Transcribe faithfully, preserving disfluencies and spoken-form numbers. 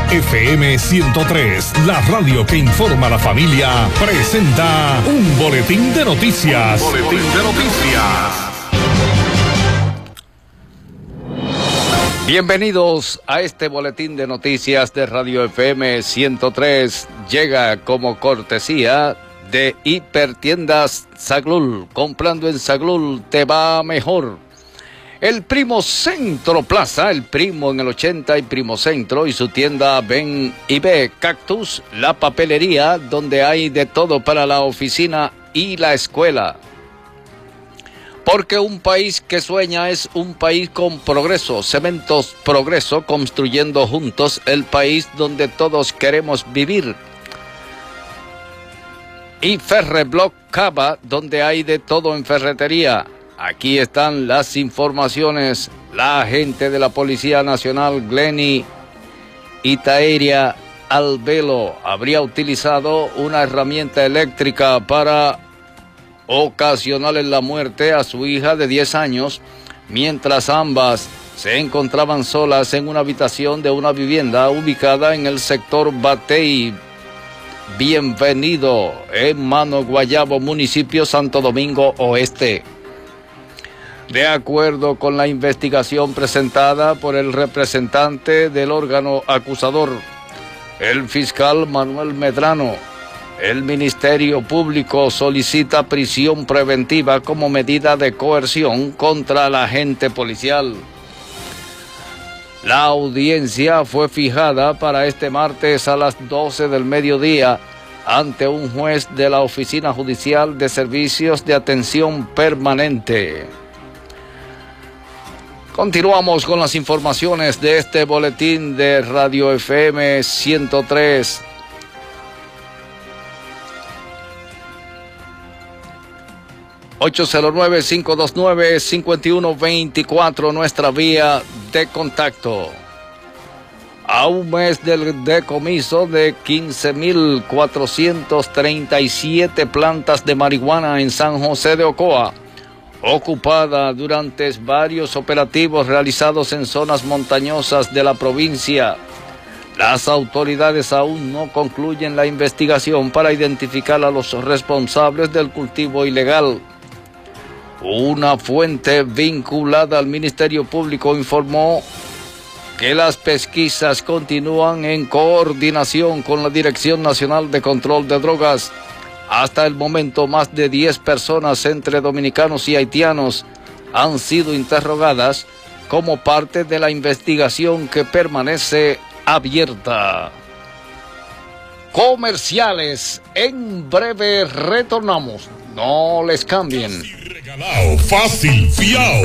F M ciento tres, la radio que informa a la familia, presenta un boletín de noticias. Un boletín de noticias. Bienvenidos a este boletín de noticias de Radio F M ciento tres. Llega como cortesía de Hipertiendas Saglul. Comprando en Saglul te va mejor. El Primo Centro Plaza, el Primo en el ochenta y Primo Centro y su tienda Ven y Ve. Cactus, la papelería donde hay de todo para la oficina y la escuela. Porque un país que sueña es un país con progreso. Cementos Progreso, construyendo juntos el país donde todos queremos vivir. Y Ferreblock Cava, donde hay de todo en ferretería. Aquí están las informaciones. La agente de la Policía Nacional, Glenny Itaeria Albelo, habría utilizado una herramienta eléctrica para ocasionarle la muerte a su hija de diez años, mientras ambas se encontraban solas en una habitación de una vivienda ubicada en el sector Batey Bienvenido, en Mano Guayabo, municipio Santo Domingo Oeste. De acuerdo con la investigación presentada por el representante del órgano acusador, el fiscal Manuel Medrano, el Ministerio Público solicita prisión preventiva como medida de coerción contra el agente policial. La audiencia fue fijada para este martes a las doce del mediodía ante un juez de la Oficina Judicial de Servicios de Atención Permanente. Continuamos con las informaciones de este boletín de Radio F M ciento tres. ocho cero nueve, cinco dos nueve, cinco uno dos cuatro, nuestra vía de contacto. A un mes del decomiso de quince mil cuatrocientas treinta y siete plantas de marihuana en San José de Ocoa, ocupada durante varios operativos realizados en zonas montañosas de la provincia. Las autoridades aún no concluyen la investigación para identificar a los responsables del cultivo ilegal. Una fuente vinculada al Ministerio Público informó que las pesquisas continúan en coordinación con la Dirección Nacional de Control de Drogas. Hasta el momento, más de diez personas entre dominicanos y haitianos han sido interrogadas como parte de la investigación que permanece abierta. Comerciales, en breve retornamos. No les cambien. Regalado, fácil, fiao.